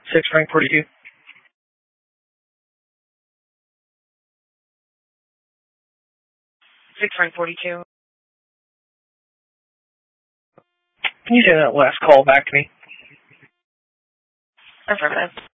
6 rank 42. 6 rank 42. Can you say that last call back to me? Affirmative.